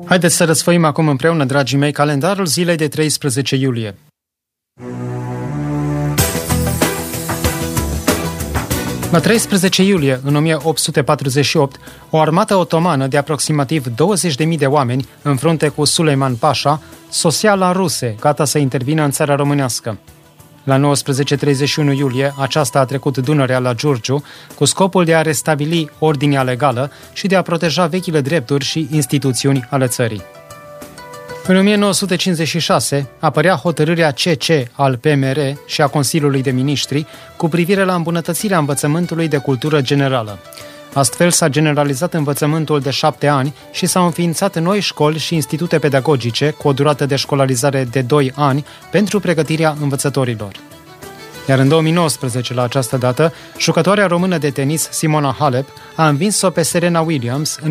Haideți să răsfoim acum împreună, dragii mei, calendarul zilei de 13 iulie. La 13 iulie, în 1848, o armată otomană de aproximativ 20.000 de oameni, în frunte cu Suleiman Pașa, sosea la Ruse, gata să intervină în țara românească. La 19:31 iulie, aceasta a trecut Dunărea la Giurgiu, cu scopul de a restabili ordinea legală și de a proteja vechile drepturi și instituțiuni ale țării. În 1956 apărea hotărârea CC al PMR și a Consiliului de Ministri cu privire la îmbunătățirea învățământului de cultură generală. Astfel s-a generalizat învățământul de 7 ani și s-au înființat noi școli și institute pedagogice cu o durată de școlarizare de 2 ani pentru pregătirea învățătorilor. Iar în 2019, la această dată, jucătoarea română de tenis Simona Halep a învins-o pe Serena Williams în